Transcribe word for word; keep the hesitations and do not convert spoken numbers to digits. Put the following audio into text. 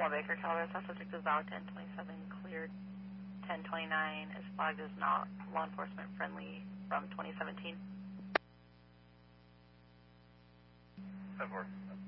One Baker, Colorado. South subject is valid ten twenty-seven, cleared ten twenty-nine, is flagged as not law enforcement friendly from twenty seventeen. ten four.